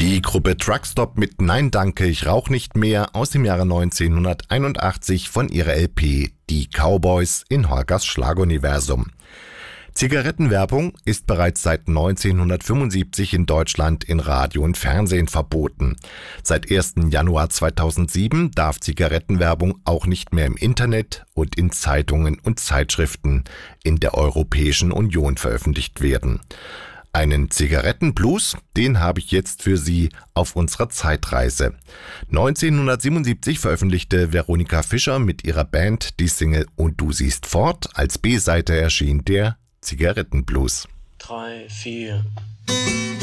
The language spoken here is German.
Die Gruppe Truckstop mit Nein danke, ich rauch nicht mehr aus dem Jahre 1981 von ihrer LP Die Cowboys in Holgers Schlaguniversum. Zigarettenwerbung ist bereits seit 1975 in Deutschland in Radio und Fernsehen verboten. Seit 1. Januar 2007 darf Zigarettenwerbung auch nicht mehr im Internet und in Zeitungen und Zeitschriften in der Europäischen Union veröffentlicht werden. Einen Zigarettenblues, den habe ich jetzt für Sie auf unserer Zeitreise. 1977 veröffentlichte Veronika Fischer mit ihrer Band die Single Und du siehst fort. Als B-Seite erschien der Zigarettenblues. 3, 4